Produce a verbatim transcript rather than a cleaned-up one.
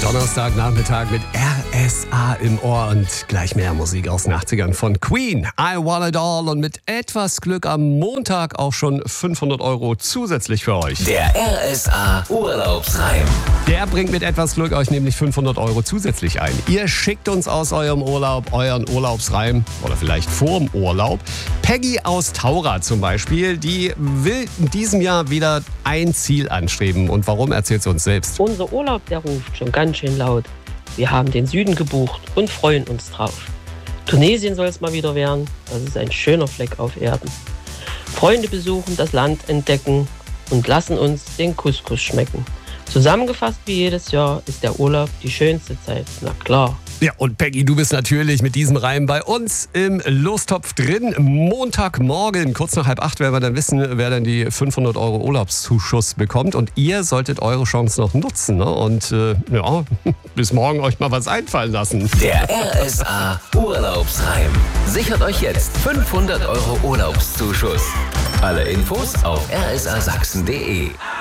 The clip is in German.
Donnerstagnachmittag mit R S A im Ohr und gleich mehr Musik aus den achtzigern von Queen. I Want It All und mit etwas Glück am Montag auch schon fünfhundert Euro zusätzlich für euch. Der R S A Urlaubsreim. Der bringt mit etwas Glück euch nämlich fünfhundert Euro zusätzlich ein. Ihr schickt uns aus eurem Urlaub euren Urlaubsreim oder vielleicht vorm Urlaub. Peggy aus Taura zum Beispiel, die will in diesem Jahr wieder ein Ziel anstreben. Und warum, erzählt sie uns selbst. Unser Urlaub, der ruft schon ganz schön laut. Wir haben den Süden gebucht und freuen uns drauf. Tunesien soll es mal wieder werden. Das ist ein schöner Fleck auf Erden. Freunde besuchen, das Land entdecken und lassen uns den Couscous schmecken. Zusammengefasst wie jedes Jahr ist der Urlaub die schönste Zeit. Na klar. Ja, und Peggy, du bist natürlich mit diesem Reim bei uns im Lostopf drin. Montagmorgen, kurz nach halb acht, werden wir dann wissen, wer dann die fünfhundert Euro Urlaubszuschuss bekommt. Und ihr solltet eure Chance noch nutzen. Ne? Und äh, ja, bis morgen euch mal was einfallen lassen. Der R S A Urlaubsreim. Sichert euch jetzt fünfhundert Euro Urlaubszuschuss. Alle Infos auf r s a sachsen punkt d e.